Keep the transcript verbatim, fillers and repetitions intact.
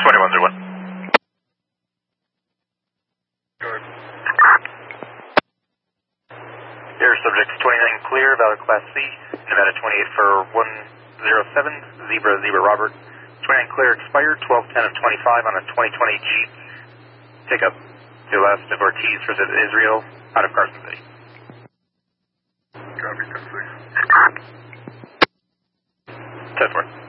twenty-one zero one. Air subject twenty-nine clear, valid class C, Nevada twenty-eight for one zero seven, Zebra, Zebra Robert. twenty-nine clear expired, twelve ten of twenty-five on a twenty twenty Jeep. Take up to left of Ortiz for Israel, out of Carson City. Copy, ten six. ten four.